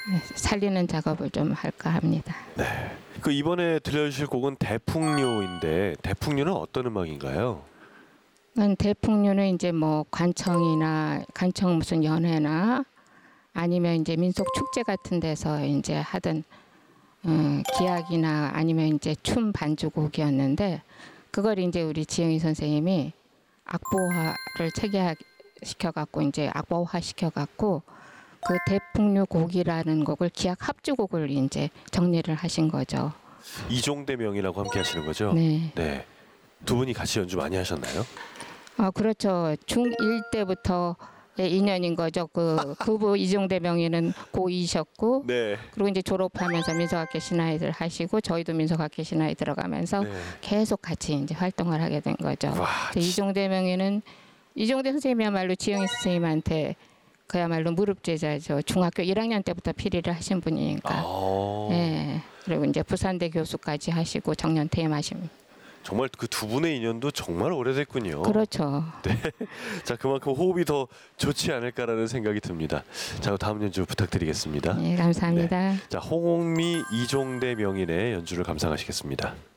살리는 작업을 좀 할까 합니다. 네. 그 이번에 들려주실 곡은 대풍류인데 대풍류는 어떤 음악인가요? 대풍류는 이제 뭐 관청 무슨 연회나 아니면 이제 민속 축제 같은 데서 이제 하던 기악이나 아니면 이제 춤 반주곡이었는데 그걸 이제 우리 지영희 선생님이 악보화를 체계시켜 갖고 이제 악보화 시켜 갖고 그 대풍류 곡이라는 곡을 기악 합주곡을 이제 정리를 하신 거죠. 이종대 명이라고 함께 하시는 거죠? 네. 네. 두 분이 같이 연주 많이 하셨나요? 그렇죠. 중1 때부터 인연인 거죠. 그부 이종대 명의는 고2셨고 네. 그리고 이제 졸업하면서 민속악기 신화회를 하시고 저희도 민속악기 신화회 들어가면서 네. 계속 같이 이제 활동을 하게 된 거죠. 와, 이종대 명의는 이종대 선생님이야말로 지영희 선생님한테 그야말로 무릎 제자죠. 중학교 1학년 때부터 피리를 하신 분이니까. 예. 그리고 이제 부산대 교수까지 하시고 정년 퇴임하십니다. 정말 그 두 분의 인연도 정말 오래됐군요. 그렇죠. 네. 자, 그만큼 호흡이 더 좋지 않을까라는 생각이 듭니다. 자, 다음 연주 부탁드리겠습니다. 네, 감사합니다. 네. 자, 홍옥미 이종대 명인의 연주를 감상하시겠습니다.